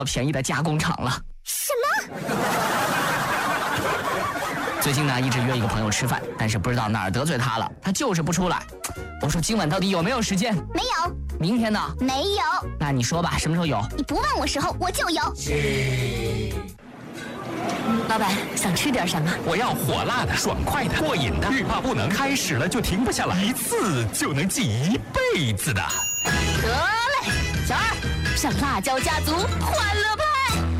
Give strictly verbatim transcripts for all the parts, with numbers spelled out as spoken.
便宜的加工厂了。 什么？ 最近呢，一直约一个朋友吃饭，但是不知道哪儿得罪他了，他就是不出来。我说今晚到底有没有时间？ 没有。 明天呢？ 没有。 那你说吧，什么时候有？ 你不问我时候，我就有。老板，想吃点什么？ 我要火辣的、爽快的、过瘾的，欲罢不能，开始了就停不下来，一次就能记一辈子的。 得嘞，小二，上辣椒家族欢乐派。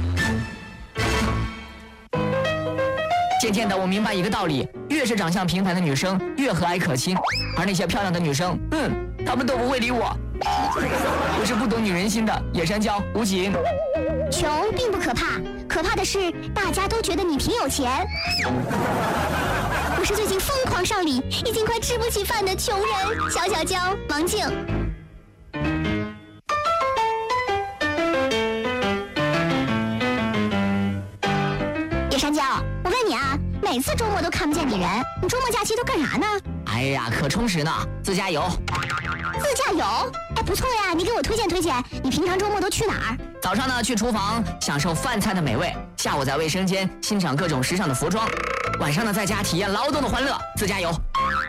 渐渐的，我明白一个道理：越是长相平凡的女生，越和蔼可亲；而那些漂亮的女生，嗯，她们都不会理我。我是不懂女人心的野山椒吴瑾。 穷并不可怕，可怕的是大家都觉得你挺有钱。我是最近疯狂上礼，已经快吃不起饭的穷人小小娇王静。野山椒，我问你啊，每次周末都看不见你人，你周末假期都干啥呢？ 哎呀，可充实呢，自驾游。 自驾游？哎，不错呀，你给我推荐推荐，你平常周末都去哪儿？ 早上呢去厨房享受饭菜的美味，下午在卫生间欣赏各种时尚的服装，晚上呢在家体验劳动的欢乐。自驾游。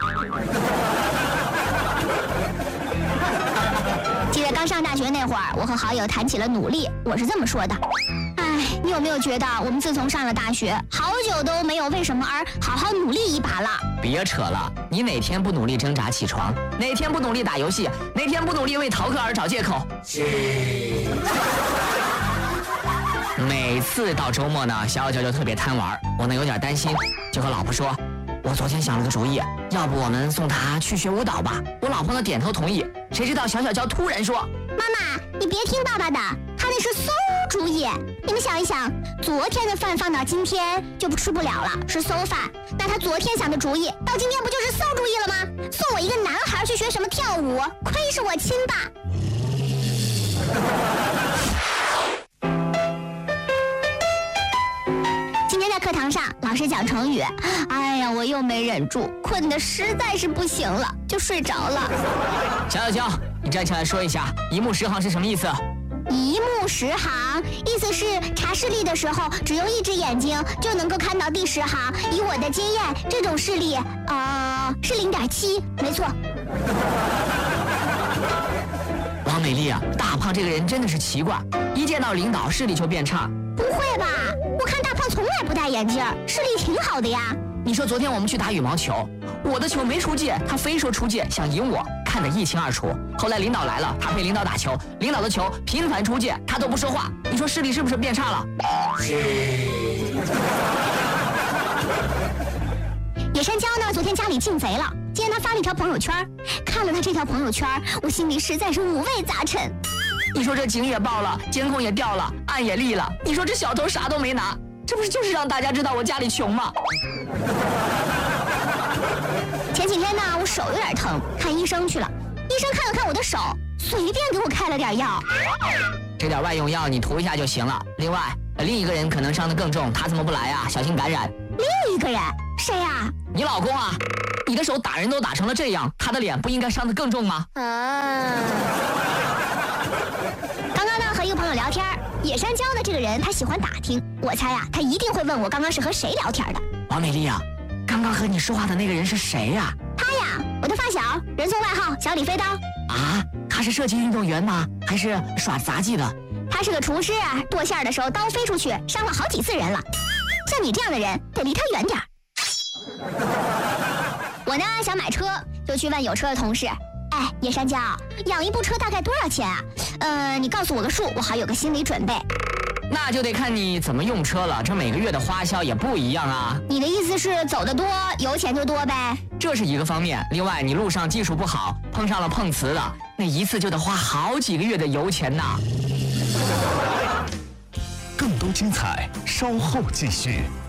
记得刚上大学那会儿，我和好友谈起了努力，我是这么说的：哎，你有没有觉得我们自从上了大学，好久都没有为什么而好好努力一把了？ 别扯了，你哪天不努力挣扎起床，哪天不努力打游戏，哪天不努力为逃课而找借口。每次到周末呢，小小就特别贪玩，我呢有点担心，就和老婆说，我昨天想了个主意，要不我们送她去学舞蹈吧。我老婆呢点头同意，谁知道小小娇突然说， 妈妈，你别听爸爸的，他那是馊主意。你们想一想，昨天的饭放到今天就不吃不了了，是馊饭。那他昨天想的主意，到今天不就是馊主意了吗？送我一个男孩去学什么跳舞，亏是我亲爸。今天在课堂上，老师讲成语，哎呀，我又没忍住，困得实在是不行了，就睡着了。 小小娇，你站起来说一下，一目十行是什么意思？ 一目十行，意思是查视力的时候，只用一只眼睛就能够看到第十行。以我的经验，这种视力，呃，是零点七，没错。 王美丽啊，大胖这个人真的是奇怪，一见到领导视力就变差。 不会吧？我看大胖从来不戴眼镜，视力挺好的呀。 你说昨天我们去打羽毛球，我的球没出界，他非说出界，想赢我，看得一清二楚。后来领导来了，他陪领导打球，领导的球频繁出界，他都不说话。你说视力是不是变差了？ 野山椒呢，昨天家里进贼了，今天他发了一条朋友圈，看了他这条朋友圈，我心里实在是五味杂陈。 你说这警也报了，监控也调了，案也立了，你说这小偷啥都没拿，这不是就是让大家知道我家里穷吗？ 前几天呢，我手有点疼，看医生去了。医生看了看我的手，随便给我开了点药。 这点外用药你涂一下就行了。另外，另一个人可能伤得更重，他怎么不来啊？小心感染。 另一个人谁啊？ 你老公啊！你的手打人都打成了这样，他的脸不应该伤得更重吗？ 啊！刚刚呢和一个朋友聊天，野山椒的这个人他喜欢打听，我猜啊他一定会问我刚刚是和谁聊天的。 王美丽啊，刚刚和你说话的那个人是谁呀？ 他呀，我的发小，人送外号小李飞刀。 啊，他是射击运动员吗？还是耍杂技的？ 他是个厨师啊，剁馅的时候刀飞出去，伤了好几次人了。像你这样的人得离他远点。我呢想买车，就去问有车的同事，哎，野山椒，养一部车大概多少钱啊？呃，你告诉我个数，我好有个心理准备。 那就得看你怎么用车了，这每个月的花销也不一样啊。 你的意思是走得多，油钱就多呗？ 这是一个方面，另外你路上技术不好，碰上了碰瓷的，那一次就得花好几个月的油钱呐。 更多精彩，稍后继续。